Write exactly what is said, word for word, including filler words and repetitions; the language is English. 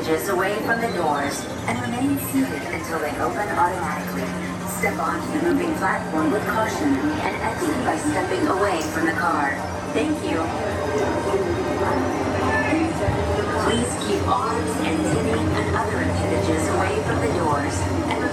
appendages away from the doors and remain seated until they open automatically. Step onto the moving platform with caution and exit by stepping away from the car. Thank you. Please keep arms and titty and other appendages away from the doors and